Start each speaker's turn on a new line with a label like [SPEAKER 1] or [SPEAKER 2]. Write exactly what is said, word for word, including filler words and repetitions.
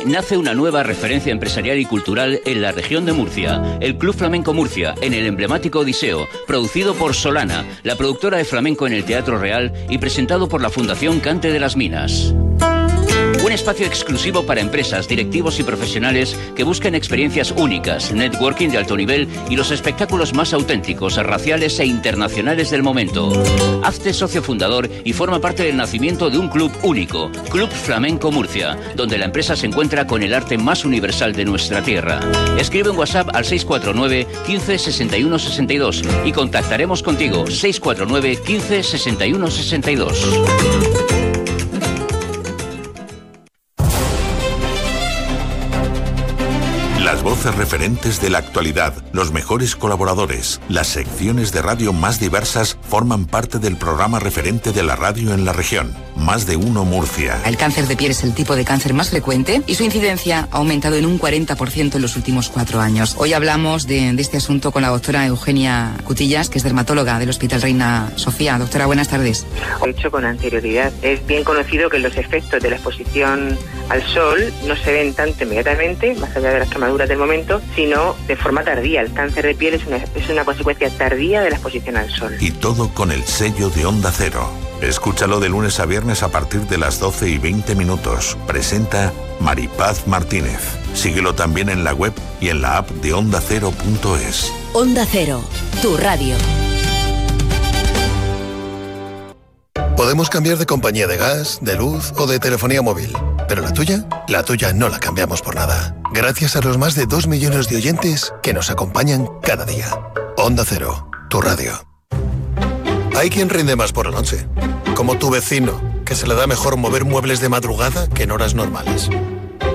[SPEAKER 1] nace una nueva referencia empresarial y cultural en la región de Murcia, el Club Flamenco Murcia, en el emblemático Odiseo, producido por Solana, la productora de flamenco en el Teatro Real, y presentado por la Fundación Cante de las Minas. Un espacio exclusivo para empresas, directivos y profesionales que buscan experiencias únicas, networking de alto nivel y los espectáculos más auténticos, raciales e internacionales del momento. Hazte socio fundador y forma parte del nacimiento de un club único, Club Flamenco Murcia, donde la empresa se encuentra con el arte más universal de nuestra tierra. Escribe un WhatsApp al seis cuatro nueve, quince, sesenta y uno, sesenta y dos y contactaremos contigo. seis cuatro nueve, quince, sesenta y uno, sesenta y dos.
[SPEAKER 2] Las voces referentes de la actualidad, los mejores colaboradores, las secciones de radio más diversas forman parte del programa referente de la radio en la región. Más de uno Murcia.
[SPEAKER 3] El cáncer de piel es el tipo de cáncer más frecuente y su incidencia ha aumentado en un cuarenta por ciento en los últimos cuatro años. Hoy hablamos de, de este asunto con la doctora Eugenia Cutillas, que es dermatóloga del Hospital Reina Sofía. Doctora, buenas tardes.
[SPEAKER 4] He hecho con anterioridad. Es bien conocido que los efectos de la exposición al sol no se ven tanto inmediatamente, más allá de las quemaduras del momento, sino de forma tardía. El cáncer de piel es una, es una consecuencia tardía de la exposición al sol.
[SPEAKER 2] Y todo con el sello de Onda Cero. Escúchalo de lunes a viernes a partir de las doce y veinte minutos. Presenta Maripaz Martínez. Síguelo también en la web y en la app de onda cero punto es.
[SPEAKER 5] Onda Cero, tu radio.
[SPEAKER 6] Podemos cambiar de compañía de gas, de luz o de telefonía móvil. ¿Pero la tuya? La tuya no la cambiamos por nada. Gracias a los más de dos millones de oyentes que nos acompañan cada día. Onda Cero, tu radio. Hay quien rinde más por la noche. Como tu vecino, que se le da mejor mover muebles de madrugada que en horas normales.